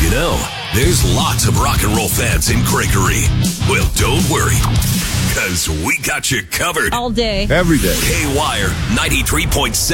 You know, there's lots of rock and roll fans in Gregory. Well, don't worry, because we got you covered. All day. Every day. K-Wire 93.7.